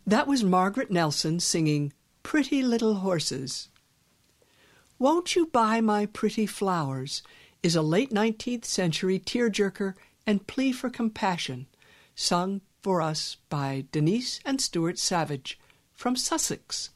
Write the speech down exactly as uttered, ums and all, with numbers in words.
That was Margaret Nelson singing Pretty Little Horses. Won't You Buy My Pretty Flowers is a late nineteenth century tearjerker and plea for compassion, sung for us by Denise and Stuart Savage from Sussex.